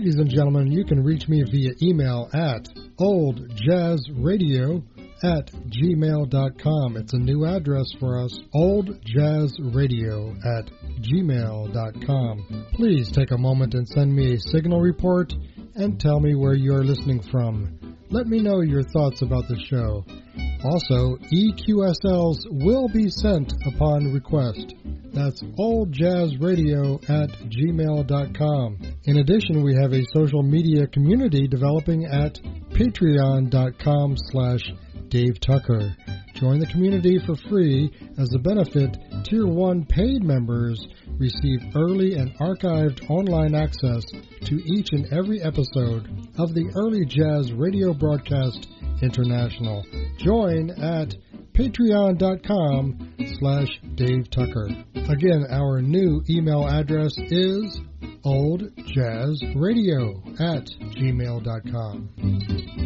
Ladies and gentlemen, you can reach me via email at oldjazzradio@gmail.com. It's a new address for us, oldjazzradio@gmail.com. Please take a moment and send me a signal report and tell me where you're listening from. Let me know your thoughts about the show. Also, EQSLs will be sent upon request. That's oldjazzradio@gmail.com. In addition, we have a social media community developing at patreon.com/Dave Tucker. Join the community for free. As a benefit, Tier 1 paid members receive early and archived online access to each and every episode of the Early Jazz Radio Broadcast International. Join at patreon.com/Dave Tucker. Again, our new email address is oldjazzradio@gmail.com.